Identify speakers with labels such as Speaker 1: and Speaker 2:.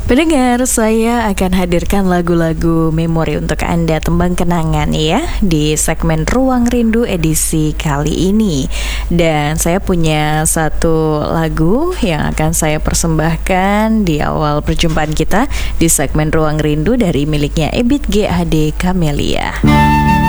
Speaker 1: Pendengar, saya akan hadirkan lagu-lagu memori untuk Anda, tembang kenangan ya, di segmen Ruang Rindu edisi kali ini. Dan saya punya satu lagu yang akan saya persembahkan di awal perjumpaan kita di segmen Ruang Rindu dari miliknya Ebit G. Ade Camelia.